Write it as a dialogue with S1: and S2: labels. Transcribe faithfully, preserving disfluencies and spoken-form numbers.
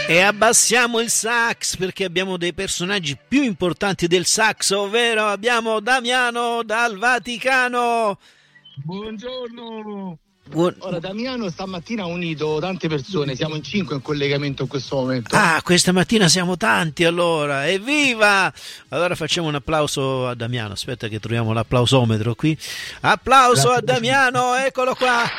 S1: E abbassiamo il sax perché abbiamo dei personaggi più importanti del sax, ovvero abbiamo Damiano dal Vaticano.
S2: Buongiorno.
S1: Buon...
S2: Ora Damiano stamattina ha unito tante persone, siamo in cinque in collegamento in questo momento.
S1: Ah, questa mattina siamo tanti allora, evviva! Allora facciamo un applauso a Damiano, aspetta che troviamo l'applausometro qui. Applauso a Damiano, eccolo qua!